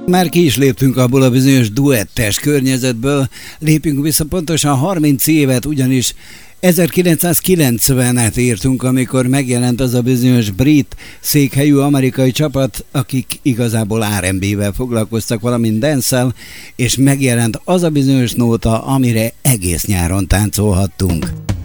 Már ki is léptünk abból a bizonyos duettes környezetből, lépjünk vissza pontosan 30 évet, ugyanis 1990-et írtunk, amikor megjelent az a bizonyos brit székhelyű amerikai csapat, akik igazából R&B-vel foglalkoztak, valamint dance-el, és megjelent az a bizonyos nóta, amire egész nyáron táncolhattunk.